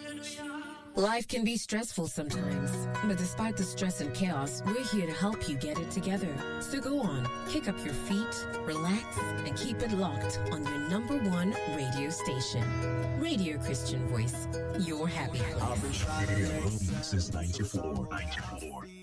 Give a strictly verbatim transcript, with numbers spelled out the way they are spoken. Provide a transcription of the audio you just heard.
Life can be stressful sometimes, but despite the stress and chaos, we're here to help you get it together. So go on, kick up your feet, relax, and keep it locked on your number one radio station. Radio Christian Voice, your happy place. I've been trying to make since ninety-four. ninety-four.